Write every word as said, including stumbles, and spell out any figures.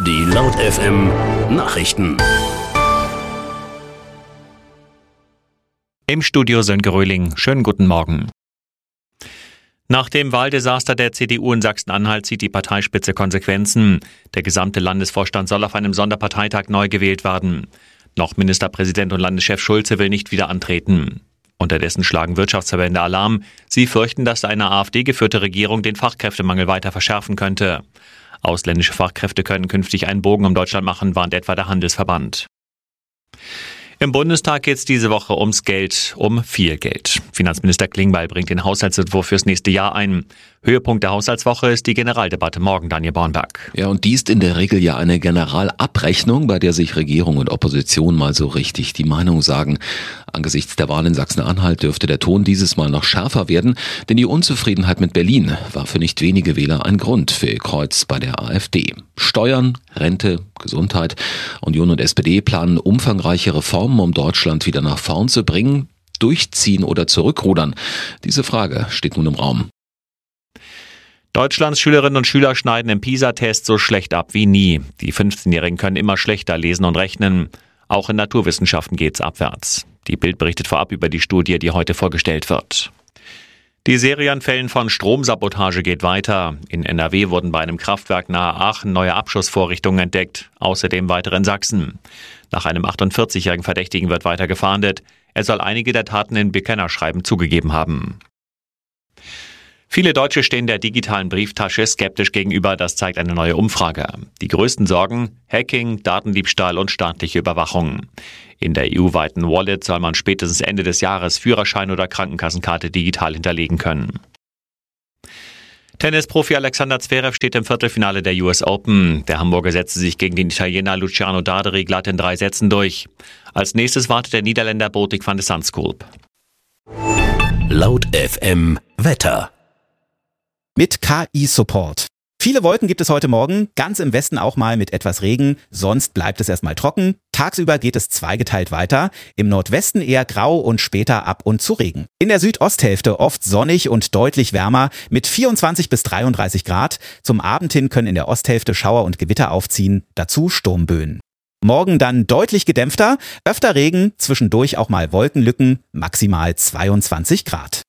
Die Laut F M Nachrichten. Im Studio Sönke Röhling. Schönen guten Morgen. Nach dem Wahldesaster der C D U in Sachsen-Anhalt zieht die Parteispitze Konsequenzen. Der gesamte Landesvorstand soll auf einem Sonderparteitag neu gewählt werden. Noch Ministerpräsident und Landeschef Schulze will nicht wieder antreten. Unterdessen schlagen Wirtschaftsverbände Alarm. Sie fürchten, dass eine AfD-geführte Regierung den Fachkräftemangel weiter verschärfen könnte. Ausländische Fachkräfte können künftig einen Bogen um Deutschland machen, warnt etwa der Handelsverband. Im Bundestag geht es diese Woche ums Geld, um viel Geld. Finanzminister Klingbeil bringt den Haushaltsentwurf fürs nächste Jahr ein. Höhepunkt der Haushaltswoche ist die Generaldebatte morgen, Daniel Bornberg. Ja, und die ist in der Regel ja eine Generalabrechnung, bei der sich Regierung und Opposition mal so richtig die Meinung sagen. Angesichts der Wahl in Sachsen-Anhalt dürfte der Ton dieses Mal noch schärfer werden, denn die Unzufriedenheit mit Berlin war für nicht wenige Wähler ein Grund für ihr Kreuz bei der AfD. Steuern, Rente, Gesundheit. Union und S P D planen umfangreiche Reformen, um Deutschland wieder nach vorn zu bringen. Durchziehen oder zurückrudern? Diese Frage steht nun im Raum. Deutschlands Schülerinnen und Schüler schneiden im PISA-Test so schlecht ab wie nie. Die fünfzehnjährigen können immer schlechter lesen und rechnen. Auch in Naturwissenschaften geht's abwärts. Die Bild berichtet vorab über die Studie, die heute vorgestellt wird. Die Serie an Fällen von Stromsabotage geht weiter. In N R W wurden bei einem Kraftwerk nahe Aachen neue Abschussvorrichtungen entdeckt. Außerdem weitere in Sachsen. Nach einem achtundvierzigjährigen Verdächtigen wird weiter gefahndet. Er soll einige der Taten in Bekennerschreiben zugegeben haben. Viele Deutsche stehen der digitalen Brieftasche skeptisch gegenüber, das zeigt eine neue Umfrage. Die größten Sorgen: Hacking, Datendiebstahl und staatliche Überwachung. In der E U-weiten Wallet soll man spätestens Ende des Jahres Führerschein oder Krankenkassenkarte digital hinterlegen können. Tennisprofi Alexander Zverev steht im Viertelfinale der U S Open. Der Hamburger setzte sich gegen den Italiener Luciano Darderi glatt in drei Sätzen durch. Als nächstes wartet der Niederländer Botik van de Zandschulp. Laut F M Wetter. Mit K I-Support. Viele Wolken gibt es heute Morgen, ganz im Westen auch mal mit etwas Regen, sonst bleibt es erstmal trocken. Tagsüber geht es zweigeteilt weiter, im Nordwesten eher grau und später ab und zu Regen. In der Südosthälfte oft sonnig und deutlich wärmer mit vierundzwanzig bis dreiunddreißig Grad. Zum Abend hin können in der Osthälfte Schauer und Gewitter aufziehen, dazu Sturmböen. Morgen dann deutlich gedämpfter, öfter Regen, zwischendurch auch mal Wolkenlücken, maximal zweiundzwanzig Grad.